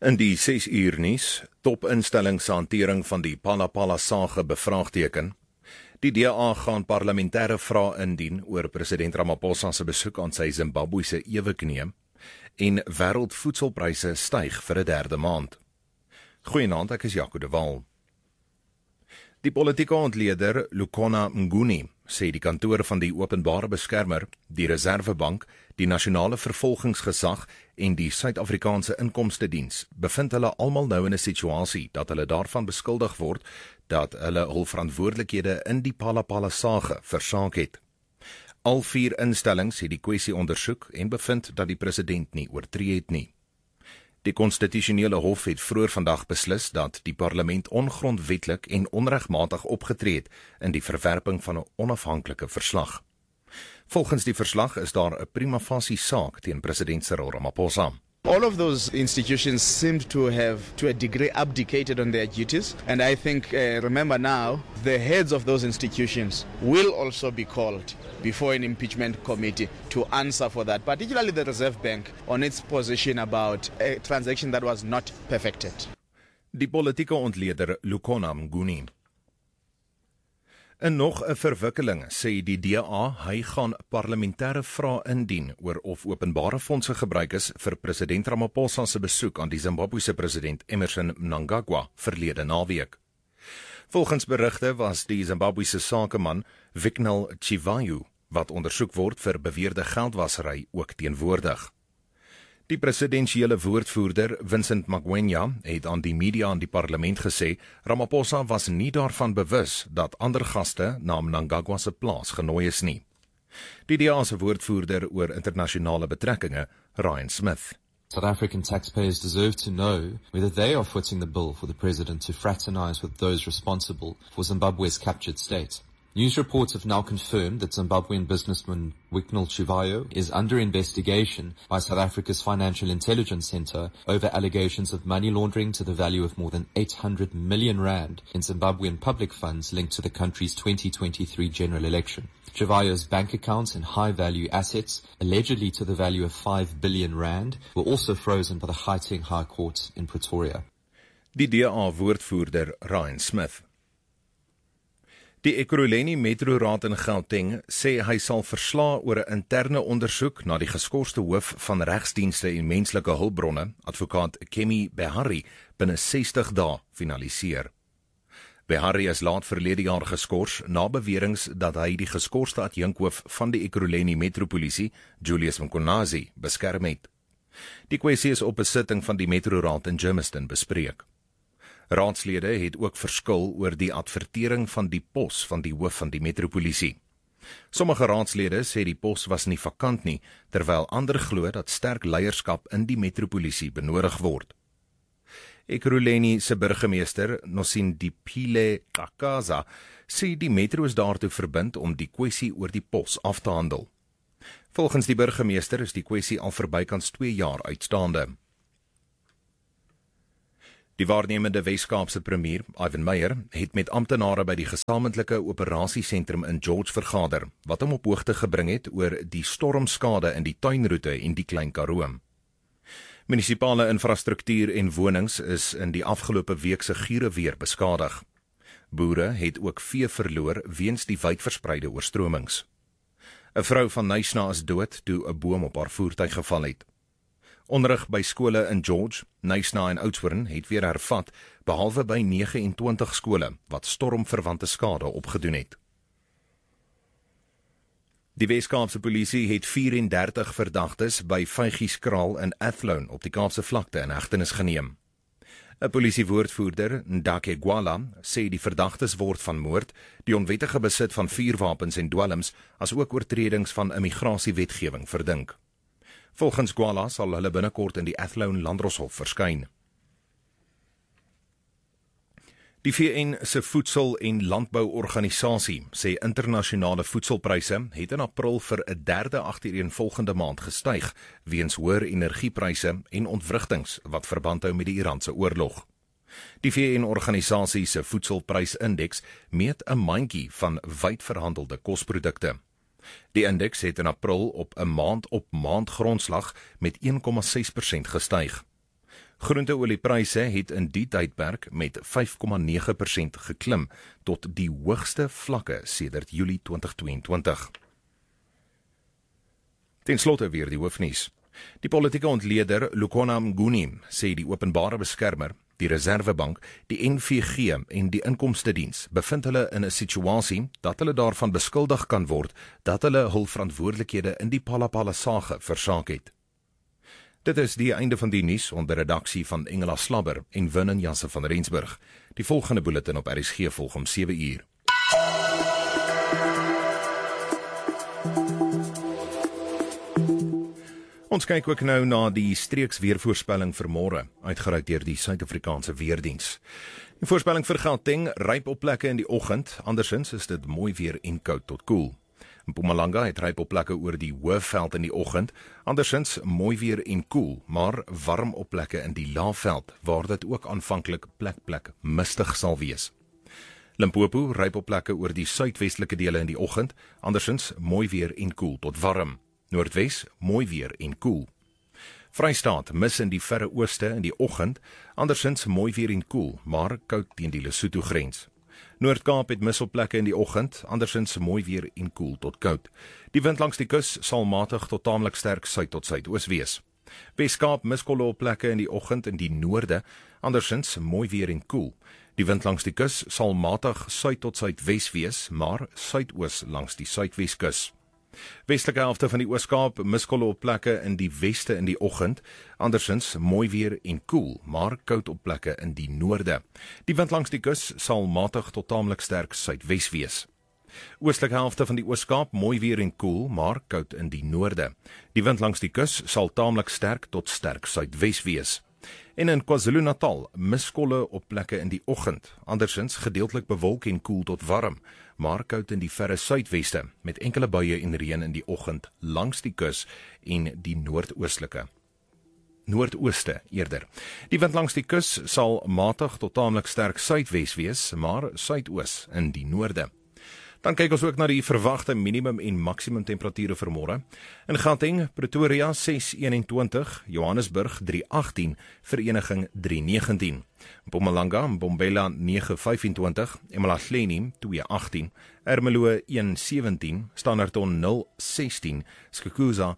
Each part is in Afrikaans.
In die 6 uur nuus, topinstellingshantering van die Phala sage bevraagteken. Die DA gaan parlementêre vrae indien oor president Ramaphosa se besoek aan sy Zimbabwese eweknie en wêreldvoedselpryse styg vir 'n derde maand. Goeienaand, ek is Jaco de Waal. Die politieke ontleder Lukhona Mnguni sê die kantoor van die openbare beskermer, die Reservebank, die Nasionale Vervolgingsgesag en die Suid-Afrikaanse Inkomstediens bevind hulle almal nou in 'n situasie dat hulle daarvan beskuldig word dat hulle hul verantwoordelikhede in die Phala sage versaak het. Al 4 instellings het die kwessie ondersoek en bevind dat die president nie oortree het nie. Die konstitusionele hof het vroeër vandag beslis dat die parlement ongrondwetlik en onregmatig opgetree het in die verwerping van 'n onafhanklike verslag. Volgens die verslag is daar 'n prima facie saak teen president Cyril Ramaphosa. All of those institutions seemed to have, to a degree, abdicated on their duties. And I think, remember now, the heads of those institutions will also be called before an impeachment committee to answer for that, particularly the Reserve Bank on its position about a transaction that was not perfected. Die politieke ontleder Lukhona Mnguni. In nog 'n verwikkeling sê die DA hy gaan parlementêre vrae indien oor of openbare fondse gebruik is vir president Ramaphosa se besoek aan die Zimbabwese president Emmerson Mnangagwa verlede naweek. Volgens berigte was die Zimbabwese sakeman Viknal Chivayo, wat ondersoek word vir beweerde geldwasery, ook teenwoordig. Die presidensiële woordvoerder Vincent Magwenya het aan die media in die parlement gesê Ramaphosa was nie daarvan bewus dat ander gaste na Mnangagwa se plaas genooi is nie. Die DA se woordvoerder oor internasionale betrekkinge, Ryan Smith. South African taxpayers deserve to know whether they are footing the bill for the president to fraternize with those responsible for Zimbabwe's captured state. News reports have now confirmed that Zimbabwean businessman Viknal Chivayo is under investigation by South Africa's Financial Intelligence Centre over allegations of money laundering to the value of more than 800 million rand in Zimbabwean public funds linked to the country's 2023 general election. Chivayo's bank accounts and high-value assets, allegedly to the value of 5 billion rand, were also frozen by the Gauteng High Court in Pretoria. Die DA-woordvoerder Ryan Smith. Die Ekurhuleni Metroraad in Gauteng sê hy sal verslae oor 'n interne ondersoek na die geskorste hoof van regsdienste en menslike hulpbronne, advokaat Kemi Behari, binne 60 dae finaliseer. Behari is laat verlede jaar geskort na beweringe dat hy die geskorste adjunkhoof van die Ekurhuleni Metropolisie, Julius Mkonazi, beskerm het. Die kwessie is op 'n sitting van die Metroraad in Germiston bespreek. Raadslede het ook verskil oor die advertering van die pos van die hoof van die metropolisie. Sommige raadslede sê die pos was nie vakant nie, terwyl ander glo dat sterk leierskap in die metropolisie benodig word. Ekurhuleni se burgemeester, Nosindipile Kakaza, sê die metro is daartoe verbind om die kwessie oor die pos af te handel. Volgens die burgemeester is die kwessie al verbykans 2 jaar uitstaande. Die waarnemende Wes-Kaapse premier, Ivan Meyer, het met amptenare by die gesamentlike operasiesentrum in George vergader, wat hom op hoogte gebring het oor die stormskade in die tuinroete en die Klein Karoo. Munisipale infrastruktuur en wonings is in die afgelope week se gure weer beskadig. Boere het ook vee verloor weens die wydverspreide oorstromings. 'n Vrou van Knysna is dood toe 'n boom op haar voertuig geval het. Onderrig by skole in George, Knysna en Oudtshoorn het weer hervat, behalwe by 29 skole wat stormverwante skade opgedoen het. Die Wes-Kaapse polisie het 34 verdagtes by Vygieskraal in Athlone op die Kaapse vlakte in hegtenis geneem. 'n Polisiewoordvoerder, Ndake Gwala, sê die verdagtes word van moord, die onwettige besit van vuurwapens en dwelms, asook oortredings van immigrasiewetgewing verdink. Volgens Gwala sal hulle binnekort in die Athlone Landdroshof verskyn. Die VN se Voedsel- en Landbouorganisasie sê internasionale voedselpryse het in April vir 'n derde agtereenvolgende maand gestyg weens hoër energiepryse en ontwrigtings wat verband hou met die Iranse oorlog. Die VN-organisasie se voedselprysindeks meet 'n mandjie van wyd verhandelde kosprodukte. Die indeks het in April op 'n maand-op-maand grondslag met 1,6% gestyg. Groenteoliepryse het in die tydperk met 5,9% geklim tot die hoogste vlakke sedert Julie 2022. Ten slotte weer die hoofnuus. Die politieke ontleder Lukhona Mnguni sê die openbare beskermer, die Reservebank, die NVG en die Inkomstediens bevind hulle in 'n situasie dat hulle daarvan beskuldig kan word dat hulle hul verantwoordelikhede in die Phala-Phala saga versaak het. Dit is die einde van die nuus onder redaksie van Engela Slabber en Vernon Jansen van Rensburg. Die volgende bulletin op RSG volg om 7 uur. Ons kyk ook nou na die streeksweervoorspelling vir môre, uitgereik deur die Suid-Afrikaanse Weerdiens. Die voorspelling vir Gauteng ryp op plekke in die oggend, andersins is dit mooi weer en koud tot koel. Mpumalanga het ryp op plekke oor die Hoëveld in die oggend, andersins mooi weer en koel, maar warm op plekke in die Laagveld, waar dit ook aanvanklik plek mistig sal wees. Limpopo ryp op plekke oor die suidwestelike dele in die oggend, andersins mooi weer en koel tot warm. Noordwes, mooi weer en koel. Vrystaat mis in die verre ooste in die oggend, andersins mooi weer en koel, maar koud teen die Lesotho grens. Noord-Kaap het mis op plekke in die oggend, andersins mooi weer en koel tot koud. Die wind langs die kus sal matig tot taamlik sterk suid tot suidoos wees. Wes-Kaap miskolle op plekke in die oggend in die noorde, andersins mooi weer en koel. Die wind langs die kus sal matig suid tot suidwes wees, maar suidoos langs die suidweskus. Westelike helfte van die Oos-Kaap miskolle op plekke in die weste in die oggend, andersins mooi weer en koel, maar koud op plekke in die noorde. Die wind langs die kus sal matig tot taamlik sterk suidwes wees. Oostelike helfte van die Oos-Kaap mooi weer en koel, maar koud in die noorde. Die wind langs die kus sal taamlik sterk tot sterk suidwes wees. En in KwaZulu-Natal miskolle op plekke in die oggend, andersins gedeeltelik bewolk en koel tot warm, maar koud in die verre suidweste, met enkele buie en reën in die oggend langs die kus en die noordooste eerder. Die wind langs die kus sal matig tot taamlik sterk suidwes wees, maar suidoos in die noorde. Dan kyk ons ook na die verwagte minimum en maksimum temperature vir môre. In Gauteng, Pretoria 6:21, Johannesburg 3:18, Vereniging 3:19. Mpumalanga, Mbombela 9:25, Emalahleni 2:18, Ermelo 1:17, Standerton 0:16, Skukuza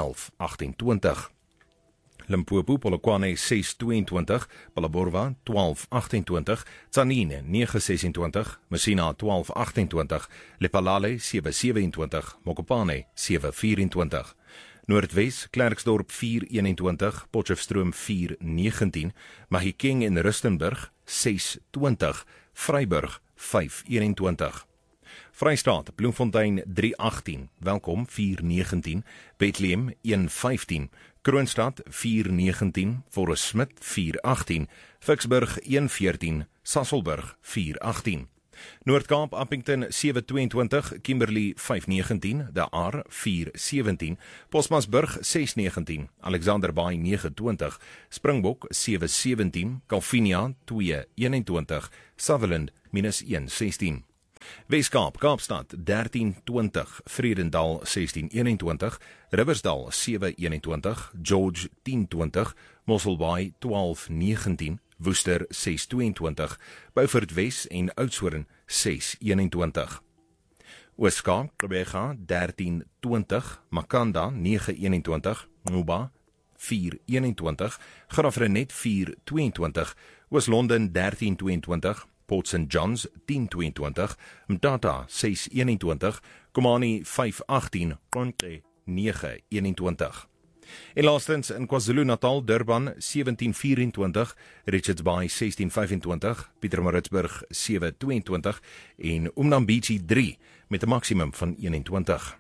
11:28. Limpopo, Polokwane 6:22, Phalaborwa 12:28, Tzaneen 9:26, Messina 12:28, Lephalale 7:27, Mokopane 7:24. Noordwes, Klerksdorp 4:21, Potchefstroom 4:19, Mahikeng en Rustenburg 6:20, Vryburg 5:21. Vrystaat, Bloemfontein 3:18, Welkom 4:19, Bethlehem 1:15, Kroonstad 4:19, Forest Smith 4:18, Vicksburg 1:14, Sasolburg 4:18. Noord-Kaap, Appington 7:22, Kimberley 5:19, De Aar 4:17, Posmasburg 6:19, Alexander Bay 9:20, Springbok 7:17, Calvinia 2:21, Sutherland -1:16. Weskaap, Kaapstad 13:20, Vredendal 16:21, Riversdal 7:21, George 10:20, Mossel Bay 12:19, Woester 6:22, Beaufort Wes en Oudtshoorn 6:21. Ooskaap, Gqeberha 13:20, Makanda 9:21, Nuba 4:21, Graafrenet 4:22, Oos-London 13:22, Port St. John's 10:22, Mthatha 6:21, Komani 5:18, Konke 9:21. En laastens in KwaZulu-Natal, Durban 17:24, Richards Bay 16:25, Pietermaritzburg 7:22 en Umnambichi 3 met 'n maksimum van 21.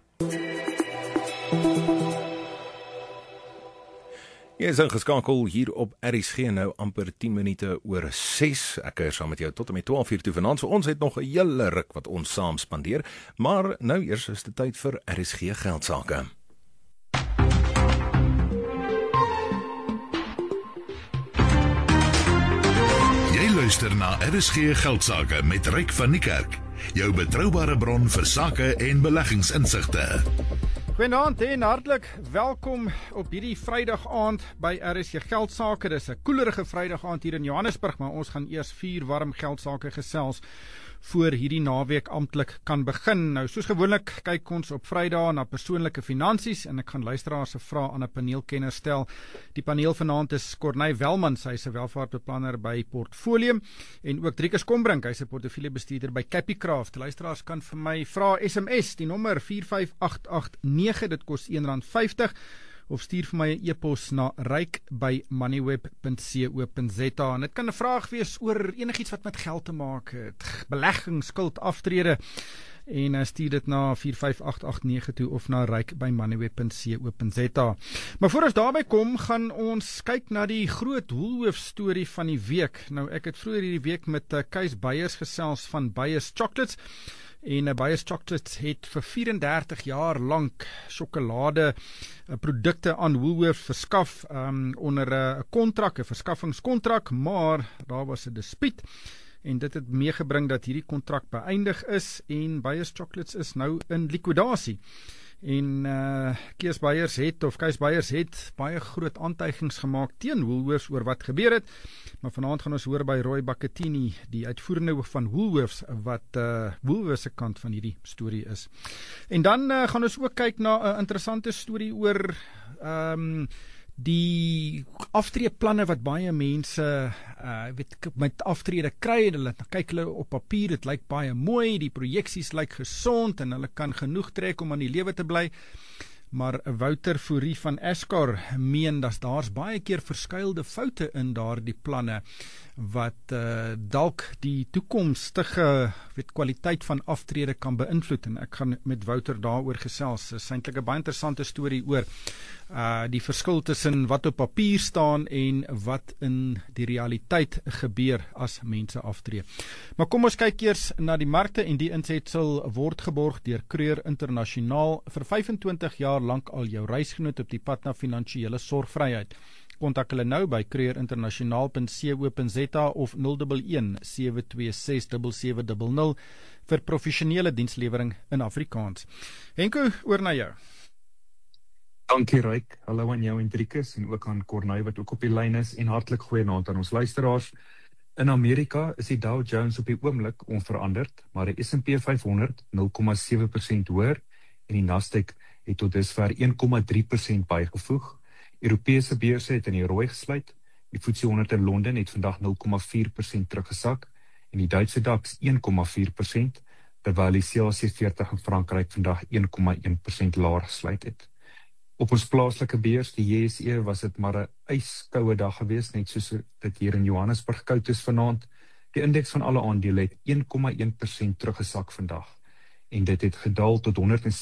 Jy is ingeskakel hier op RSG nou amper 10 minute oor 6. Ek is saam met jou tot en met 12 uur toe vanaand. So ons het nog 'n hele ruk wat ons saam spandeer, maar nou eers is dit tyd vir RSG geldsaake. Jy luister na RSG geldsaake met Ryk van die Kerk, jou betroubare bron vir sake en beleggingsinsigte. Goeienaand en hartlik welkom op hierdie Vrydag aand by RSG Geldsaake. Dis 'n koelerige Vrydag aand hier in Johannesburg, maar ons gaan eers 4 warm geldsaake gesels voor hierdie naweek amptelik kan begin. Nou, soos gewoonlik kyk ons op Vrydag na persoonlike finansies en ek gaan luisteraars se vrae aan 'n paneelkenner stel. Die paneel vanaand is Corneille Welmans, hy is 'n welvaartbeplanner by Portfolium, en ook Driekus Kombrink, hy is 'n portefeuljebestuurder by Capicraft. Luisteraars kan vir my vra SMS, die nommer 45889, dit kos R1.50, of stuur vir my 'n e-pos na ryk@moneyweb.co.za. En dit kan 'n vraag wees oor enigiets wat met geld te maak het, belegging, skuld, aftrede, en stuur dit na 45889 toe of na ryk@moneyweb.co.za. Maar voor ons daarby kom, gaan ons kyk na die groot Woolworths storie van die week. Nou, ek het vroeër hierdie week met Kees Beyers gesels van Beyers Chocolates, en Beyers Chocolates het vir 34 jaar lank sjokolade produkte aan Woolworths verskaf onder 'n kontrak, 'n verskaffingskontrak, maar daar was 'n dispuut en dit het meegebring dat hierdie kontrak beëindig is en Beyers Chocolates is nou in likwidasie. En Kees Beyers het baie groot aantuigings gemaak teen Woolworths oor wat gebeur het, maar vanaand gaan ons hoor by Roy Bakatini, die uitvoerende hoof van Woolworths, wat Woolworths se kant van hierdie storie is. En dan gaan ons ook kyk na 'n interessante storie oor die aftreeplanne wat baie mense met aftrede kry, en hulle kyk hulle op papier, dit lyk baie mooi, die projeksies lyk gesond en hulle kan genoeg trek om aan die lewe te bly, maar Wouter Fourie van Escar meen daar's baie keer verskuilde foute in daardie planne wat dalk die toekomstige kwaliteit van aftrede kan beïnvloed, en ek gaan met Wouter daaroor gesels. Dit is eintlik 'n baie interessante storie oor die verskil tussen wat op papier staan en wat in die realiteit gebeur as mense aftree. Maar kom ons kyk eers na die markte, en die insetsel word geborg deur Kreur Internasionaal, vir 25 jaar lank al jou reisgenoot op die pad na finansiële sorgvryheid. Kontak hulle nou by kreurinternasionaal.co.za of 011-726-7700 vir professionele dienslewering in Afrikaans. Henko, oor na jou. Dankie Ryk, hallo aan jou en Driekus, en ook aan Corneille wat ook op die lyn is, en hartlik goeienaand aan ons luisteraars. In Amerika is die Dow Jones op die oomblik onveranderd, maar die S&P 500 0,7% hoër, en die Nasdaq het tot dusver 1,3% bygevoeg. Europese beurse het in die rooi gesluit. Die FTSE 100 in Londen het vandag 0,4% teruggesak, en die Duitse DAX 1,4%, terwyl die CAC 40 in Frankryk vandag 1,1% laer gesluit het. Op ons plaaslike beurs, die JSE, was dit maar 'n yskoue dag geweest, net soos dit hier in Johannesburg koud is vanaand. Die indeks van alle aandele het 1,1% teruggesak vandag, en dit het gedaal tot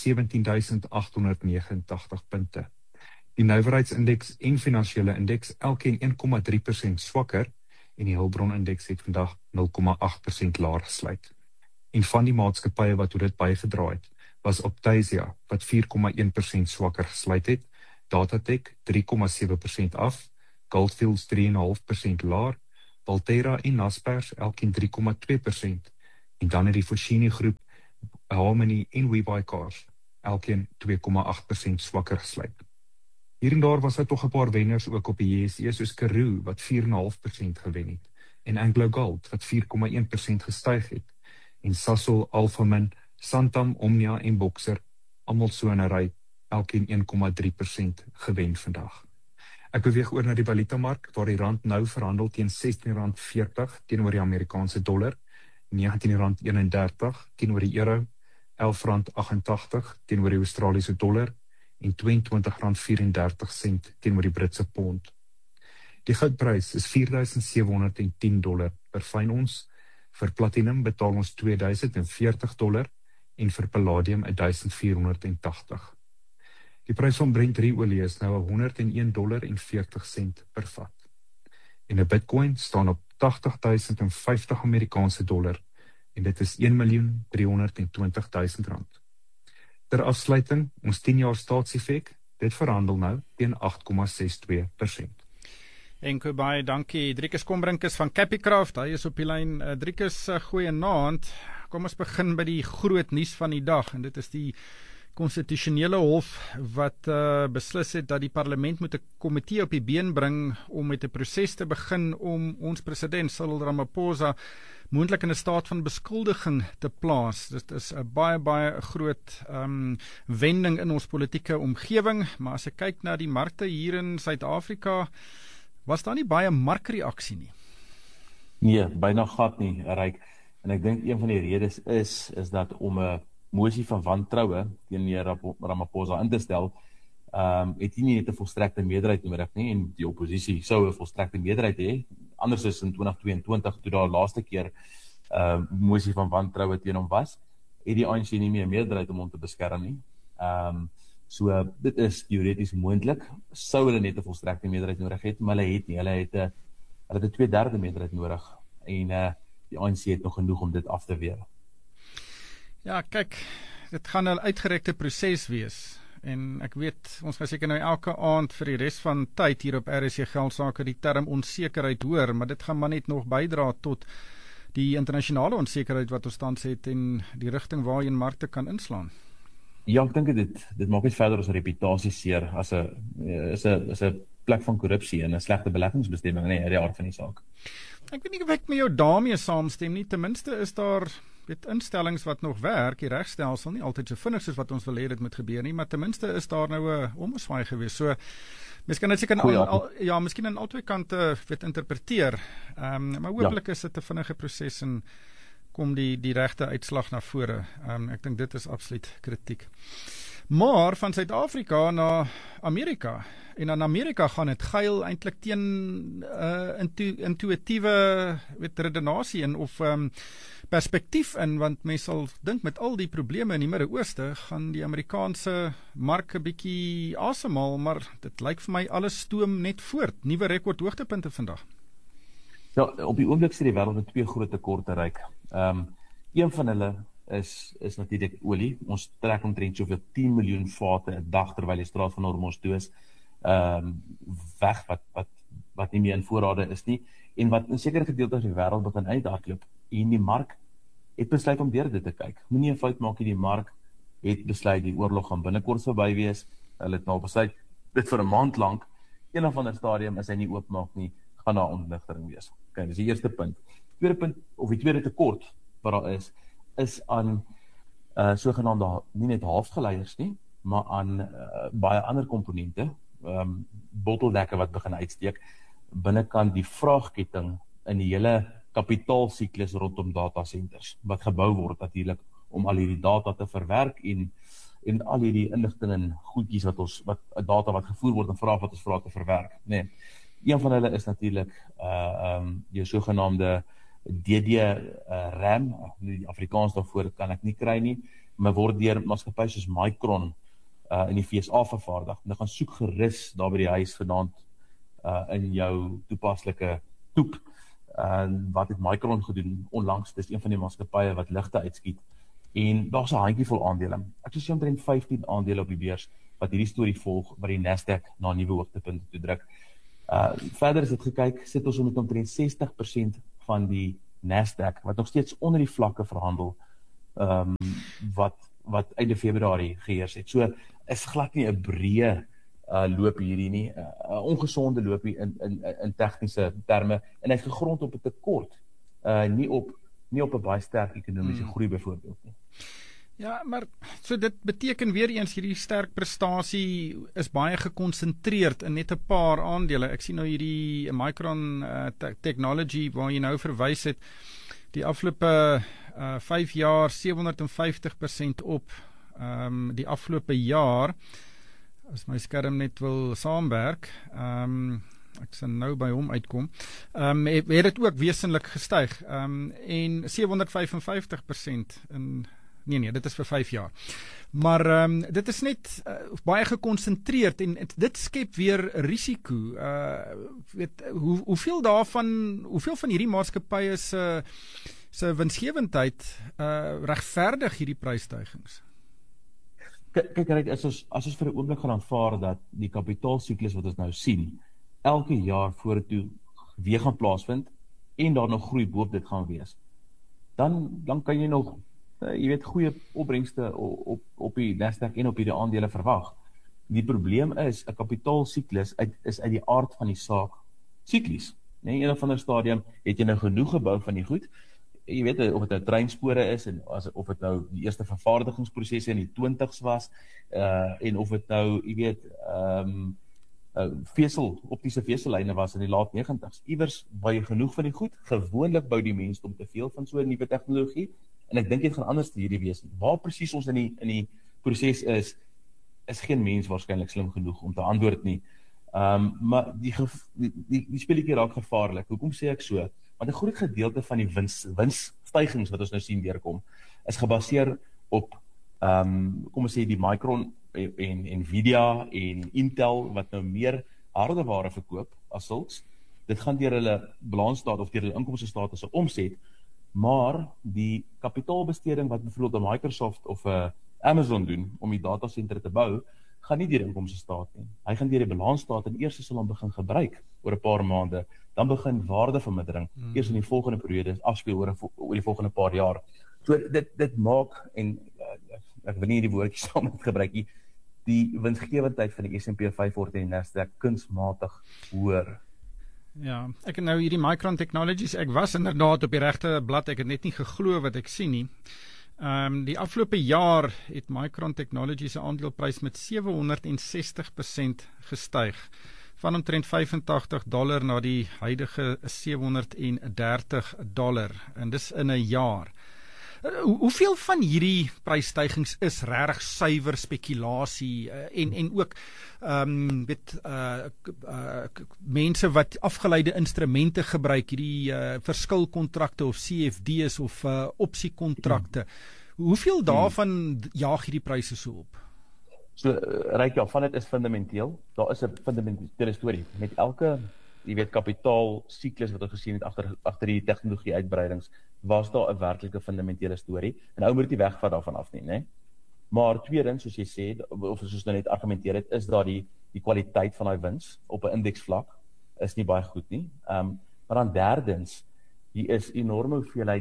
117.889 punte. Die nywerheidsindeks en finansiële indeks elkeen 1,3% swakker, en die Hulbron-indeks het vandag 0,8% laer gesluit. En van die maatskappye wat dit bygedra het, was Optasia, wat 4,1% swakker gesluit het, Datatec 3,7% af, Goldfields 3,5% laer, Valterra en Naspers elkeen 3,2%, en dan het die Foschini groep, Harmony en WeBuyCars elkeen 2,8% swakker gesluit. Hier en daar was daar toch 'n paar wenners ook op die JSE, soos Karoo wat 4,5% gewen het, en AngloGold wat 4,1% gestyg het, en Sasol, Alphamin, Santam, Omnia en Boxer, almal so in 'n ry, elkeen 1,3% gewen vandag. Ek beweeg oor na die valutamark, waar die rand nou verhandel teen R16.40 teenoor die Amerikaanse dollar, R19.31 teenoor die euro, R11.88 teenoor die Australiese dollar, en R22.34 teenoor die Britse pond. Die goudprys is $4,710 per fyn ons. Vir platinum betaal ons $2,040 en vir palladium $1,480. Die prys van Brent olie is nou $101.40 per vat. En 'n Bitcoin staan op $80,050 Amerikaanse dollar, en dit is R1.320.000. Ter afsluiting, ons 10-jaar staatseffek, dit verhandel nou teen 8,62%. Enko baie dankie. Driekus Kombrink is van Capicraft, hy is op die lyn. Driekus, goeienaand. Kom ons begin by die groot nuus van die dag, en dit is die konstitusionele hof wat beslis het dat die parlement moet 'n komitee op die been bring om met 'n proses te begin om ons president Cyril Ramaphosa moontlik in 'n staat van beskuldiging te plaas. Dit is 'n baie groot wending in ons politieke omgewing, maar as ek kyk na die markte hier in Suid-Afrika, was daar nie baie markreaksie nie. Nee, byna gat nie, Ryk. En ek dink een van die redes is dat om 'n mosie van wantroue teen meneer Ramaphosa in te stel, het hy nie net 'n volstrekte meerderheid nodig nie, en die oppositie sou 'n volstrekte meerderheid hê. Anders is in 2022, toe daar laaste keer mosie van wantroue teen hom was, het die ANC nie meer 'n meerderheid om hom te beskerm nie. So dit is teoreties moontlik, sou hulle net 'n volstrekte meerderheid nodig het, maar hulle het nie. Hulle het 'n 2/3 meerderheid nodig, en die ANC het nog genoeg om dit af te weer. Ja, kyk, dit gaan 'n uitgerekte proses wees. En ek weet, ons gaan seker nou elke aand vir die res van tyd hier op RSC Geldsaake die term onsekerheid hoor, maar dit gaan maar net nog bydra tot die internasionale onsekerheid wat ons tans het en die rigting waarheen markte kan inslaan. Ja, ek dink dit maak net verder ons reputasie seer as 'n plek van korrupsie en 'n slegte beleggingsbestemming in die aard van die saak. Ek weet nie of ek met jou daarmee saamstem nie, ten minste is daar instellings wat nog werk, die regstelsel nie altyd so vinnig soos wat ons wil hê dit moet gebeur nie, maar ten minste is daar nou 'n ommeswaai gewees. So mens kan dit seker miskien aan albei kante interpreteer. Maar hopelik is dit 'n vinnige proses en kom die regte uitslag na vore. Ek dink dit is absoluut kritiek. Maar van Suid-Afrika na Amerika, en aan Amerika gaan dit geil eintlik teen intuïtiewe redenasie in of perspektief in, want mense sal dink met al die probleme in die Midde-Ooste gaan die Amerikaanse mark 'n bietjie asemhaal, maar dit lyk vir my alles stoom net voort. Nuwe rekord hoogtepunte vandag. Ja, op die oomblik sit die wêreld met twee groot tekorte, Ryk. Een van hulle is natuurlik olie. Ons trek omtrent soveel 10 miljoen vate 'n dag terwyl die straat van Hormuz toe is, weg wat nie meer in voorrade is nie, en wat in sekere gedeeltes van die wêreld begin uithardloop. En die mark het besluit om deur dit te kyk. Moenie 'n fout maak nie, die mark het besluit die oorlog gaan binnekort verby wees. Hulle het nou besluit dit vir 'n maand lank. Een of ander stadium as hy nie oopmaak nie, gaan daar ontligting wees. Okay, dis die eerste punt. Tweede punt, of die tweede tekort wat daar is aan sogenaamde nie net halfgeleiers nie, maar aan baie ander komponente, botteldekke wat begin uitsteek binnekant die vraagketting in die hele kapitaalsiklus rondom datacenters wat gebou word natuurlik om al hierdie data te verwerk en al hierdie inligting en goedjies wat data wat gevoer word en vrae wat ons vra te verwerk. Nee. Een van hulle is natuurlik jou sogenaamde DD-RAM, die Afrikaans daarvoor kan ek nie kry nie, maar word deur maatskappye soos Micron in die VSA vervaardig. En hulle gaan soek gerus daar by die huis vanaand in jou toepaslike toep. Wat het Micron gedoen onlangs? Dis een van die maatskappye wat ligte uitskiet. En daar's 'n handjievol aandele. Ek sê omtrent 15 aandele op die beurs wat hierdie storie volg, wat die Nasdaq na nuwe hoogtepunte toe druk. Verder is dit gekyk, sit ons met omtrent 60% van die Nasdaq, wat nog steeds onder die vlakke verhandel, wat einde Februarie geheers het. So is glad nie 'n breë loop hierdie nie, 'n ongesonde loopie in tegniese terme, en hy is gegrond op 'n tekort, nie op 'n baie sterk ekonomiese groei byvoorbeeld nie. Ja, maar so dit beteken weer eens hierdie sterk prestasie is baie gekonsentreerd in net 'n paar aandele. Ek sien nou hierdie Micron Technology waar jy nou verwys het, die afgelope 5 jaar 750% op, die afgelope jaar, as my skerm net wil saamwerk, ek sal nou by hom uitkom, het dit ook wesenlik gestyg, en 755% in Nee, dit is vir 5 jaar. Maar dit is net baie gekonsentreerd en dit skep weer risiko. Hoeveel van hierdie maatskappye se winsgewendheid regverdig hierdie prysstygings? Kyk, as ons vir 'n oomblik gaan aanvaar dat die kapitaalsiklus wat ons nou sien, elke jaar vorentoe weer gaan plaasvind en daar nog groei boop dit gaan wees, dan kan jy nog jy weet, goeie opbrengste op die Nasdaq en op die aandele verwag. Die probleem is, 'n kapitaalsiklus is uit die aard van die saak siklies. In een of ander stadium het jy nou genoeg gebou van die goed, jy weet, of het nou treinspore is, en of het nou die eerste vervaardigingsprosesse in die 20s was, en of het nou, jy weet, optiese vesellyne was in die laat 90s. Iewers waar jy genoeg van die goed, gewoonlik bou die mens om te veel van so 'n nuwe tegnologie, en ek dink dit gaan anders hierdie wees. Waar presies ons in die proses is geen mens waarskynlik slim genoeg om te antwoord nie. Maar die speletjie raak gevaarlik. Hoekom sê ek so? Want 'n groot gedeelte van die winsstygings wat ons nou sien deurkom, is gebaseer op, kom ons sê, die Micron en Nvidia en Intel, wat nou meer hardeware verkoop as sulks. Dit gaan deur hulle balansstaat of deur hulle inkomstestaat as 'n omset, maar die kapitaalbesteding wat byvoorbeeld 'n Microsoft of 'n Amazon doen om die datasentre te bou, gaan nie deur die inkomstestaat nie. Hy gaan deur die balansstaat, en eers as hulle hom begin gebruik oor 'n paar maande, dan begin waardevermindering eers in die volgende periode afspeel oor die volgende paar jaar. So dit maak, en ek wil nie die woordjie saam met gebruik nie, die winsgewendheid van die S&P 500 en die Nasdaq kunsmatig hoër. Ja, ek het nou hierdie Micron Technologies, ek was inderdaad op die regte blad, ek het net nie geglo wat ek sien nie. Die afgelope jaar het Micron Technologies se aandeleprys met 760% gestyg, van omtrent $85 na die huidige $730, en dis in 'n jaar. Hoeveel van hierdie prysstygings is regtig suiwer spekulasie, en ook mense wat afgeleide instrumente gebruik, hierdie verskilkontrakte of CFD's of opsiekontrakte. Hoeveel daarvan jaag hierdie pryse so op? So, Ryk, ja, van dit is fundamenteel. Daar is 'n fundamentele storie. Met elke, jy weet, kapitaalsiklus wat ons gesien het agter die tegnologie uitbreidings, was daar 'n werklike fundamentele storie, en ou moet nie wegvat daarvan af nie, né? Maar tweedens, soos jy sê, of soos nou net argumenteer het, is daar die kwaliteit van daai wins op 'n indeksvlak is nie baie goed nie. Maar dan derdens, hier is enorme hoeveelheid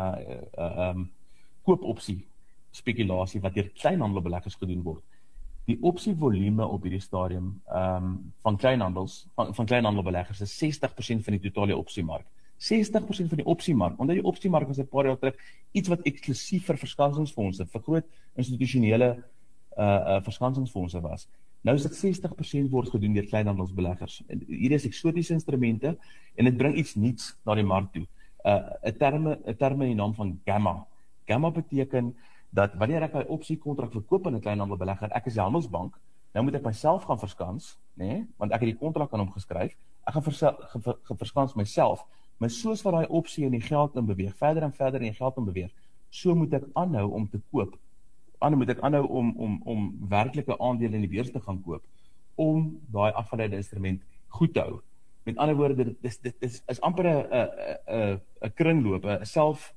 koopopsie spekulasie wat deur kleinhandelbeleggers gedoen word. Die opsievolume op hierdie stadium van kleinhandelbeleggers is 60% van die totale opsiemark. 60% van die opsiemark, omdat die opsiemark was 'n paar jaar terug iets wat eksklusief vir verskansingsfondse, vir groot institusionele verskansingsfondse was. Nou is dit 60% word gedoen deur kleinhandelsbeleggers. Hier is eksotiese instrumente, en dit bring iets nuuts na die mark toe. 'n term in die naam van gamma. Gamma beteken dat wanneer ek 'n opsiekontrak verkoop aan 'n kleinhandelbelegger, ek is die handelsbank, nou moet ek myself gaan verskans, né? Want ek het die kontrak aan hom geskryf. Ek gaan verskans myself, maar soos wat daai opsie in die geld in beweeg, verder en verder in die geld in beweeg, so moet ek aanhou om te koop. Moet ek aanhou om werklike aandele in die beurs te gaan koop, om daai afgeleide instrument goed te hou. Met ander woorde, dit is amper 'n kringloop, 'n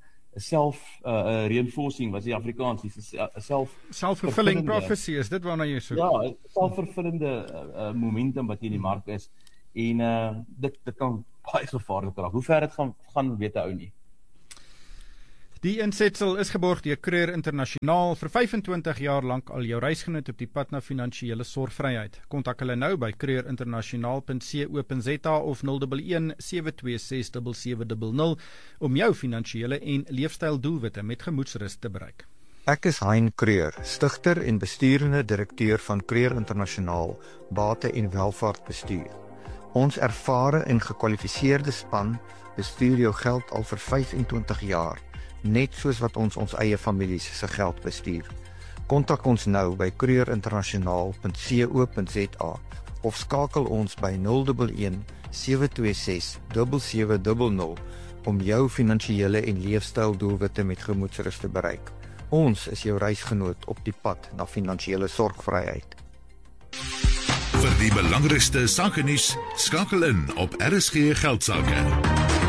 self-reinforcing, wat is die Afrikaans, self-fulfilling prophecy, is dit waarna jy soek? Ja, selfvervullende momentum wat hier in die mark is, en dit kan baie gevaarlik raak. Hoe ver dit gaan weet ou nie. Die insetsel is geborg deur Creer Internasionaal, vir 25 jaar lank al jou reisgenoot op die pad na finansiële sorgvryheid. Kontak hulle nou by creerinternasionaal.co.za of 011 726 7700 om jou finansiële en leefstyldoelwitte met gemoedsrus te bereik. Ek is Hein Creer, stigter en besturende direkteur van Creer Internasionaal, Bate en Welvaartbestuur. Ons ervare en gekwalifiseerde span bestuur jou geld al vir 25 jaar. Net soos wat ons eie families se geld bestuur. Kontak ons nou by creerinternasionaal.co.za of skakel ons by 011 726 7700 om jou finansiële en leefstyldoelwitte met gemoedsrus te bereik. Ons is jou reisgenoot op die pad na finansiële sorgvryheid. Vir die belangrikste sakenuus, skakel in op RSG Geldsaake.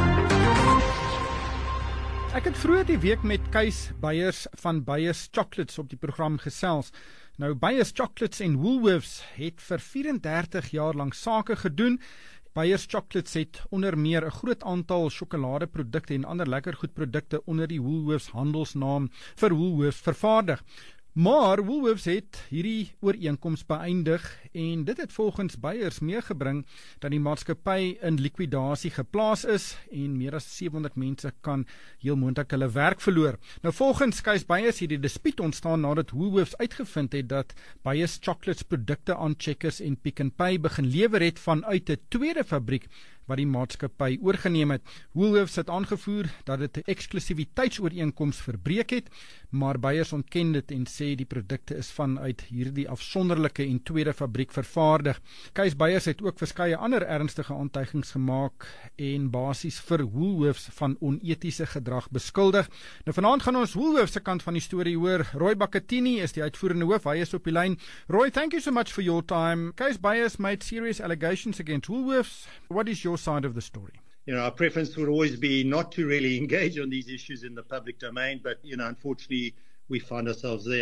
Ek het vroeër die week met Kees Beyers van Beyers Chocolates op die program gesels. Nou, Beyers Chocolates en Woolworths het vir 34 jaar lank sake gedoen. Beyers Chocolates het onder meer 'n groot aantal sjokoladeprodukte en ander lekker goedprodukte onder die Woolworths handelsnaam vir Woolworths vervaardig. Maar Woolworths het hierdie ooreenkoms beëindig en dit het volgens Beyers meegebring dat die maatskappy in likwidasie geplaas is en meer as 700 mense kan heel moontlik hulle werk verloor. Nou volgens Kees Beyers het die dispuut ontstaan nadat Woolworths uitgevind het dat Beyers Chocolates produkte aan Checkers en Pick n Pay begin lewer het vanuit 'n tweede fabriek wat die maatskappy oorgeneem het. Woolworths het aangevoer dat dit 'n eksklusiwiteitsooreenkoms verbreek het, maar Beyers ontken dit en sê die produkte is vanuit hierdie afsonderlike en tweede fabriek vervaardig. Kees Beyers het ook verskeie ander ernstige aantuigings gemaak en basies vir Woolworths van onetiese gedrag beskuldig. Nou vanaand gaan ons Woolworths se kant van die storie hoor. Roy Bakatini is die uitvoerende hoof, hy is op die lyn. Roy, thank you so much for your time. Kees Beyers made serious allegations against Woolworths. What is your side of the story? Our preference would always be not to really engage on these issues in the public domain, but, unfortunately, we find ourselves there.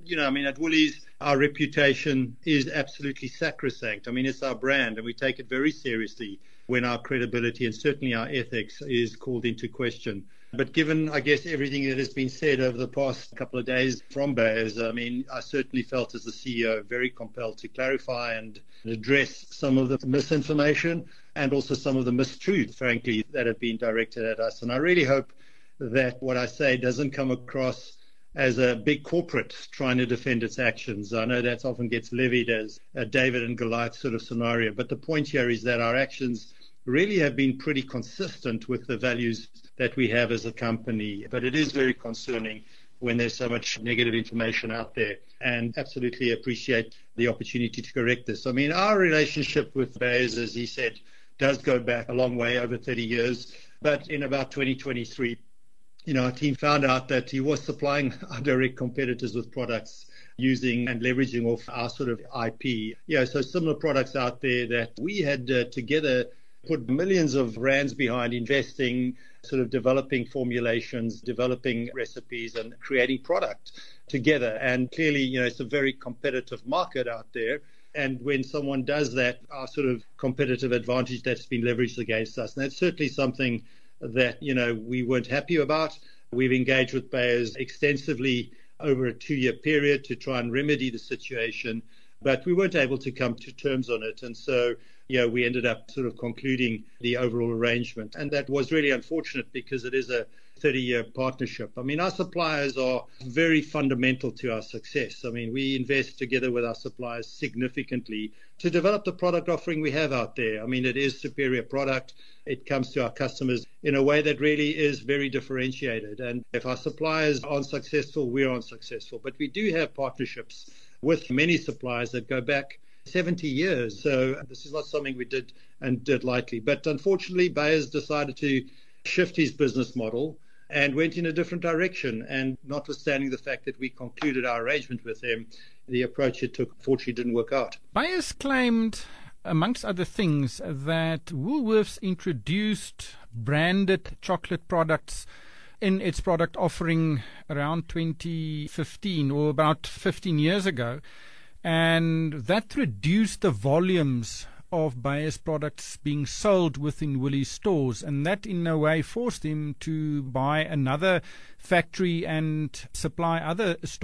At Woolies, our reputation is absolutely sacrosanct. It's our brand, and we take it very seriously when our credibility and certainly our ethics is called into question. But given, I guess, everything that has been said over the past couple of days from Beyers, I certainly felt as the CEO very compelled to clarify and address some of the misinformation and also some of the mistruth, frankly, that have been directed at us. And I really hope that what I say doesn't come across as a big corporate trying to defend its actions. I know that often gets levied as a David and Goliath sort of scenario, but the point here is that our actions really have been pretty consistent with the values that we have as a company. But it is very concerning when there's so much negative information out there, and absolutely appreciate the opportunity to correct this. Our relationship with Beyers, as he said, does go back a long way, over 30 years. But in about 2023, our team found out that he was supplying our direct competitors with products using and leveraging off our sort of IP. So similar products out there that we had together put millions of rands behind, investing, sort of developing formulations, developing recipes and creating product together. And clearly, it's a very competitive market out there. And when someone does that, our sort of competitive advantage that's been leveraged against us. And that's certainly something that, we weren't happy about. We've engaged with Beyers extensively over a 2-year period to try and remedy the situation, but we weren't able to come to terms on it. And so, we ended up sort of concluding the overall arrangement. And that was really unfortunate because it is a 30-year partnership. Our suppliers are very fundamental to our success. We invest together with our suppliers significantly to develop the product offering we have out there. It is superior product. It comes to our customers in a way that really is very differentiated. And if our suppliers aren't successful, we're unsuccessful. But we do have partnerships with many suppliers that go back 70 years. So this is not something we did lightly. But unfortunately, Beyers decided to shift his business model and went in a different direction. And notwithstanding the fact that we concluded our arrangement with him, the approach it took unfortunately didn't work out. Beyers claimed, amongst other things, that Woolworths introduced branded chocolate products in its product offering around 2015 or about 15 years ago. And that reduced the volumes of Beyers products being sold within Woolies stores, and that in a way forced him to buy another factory and supply other stores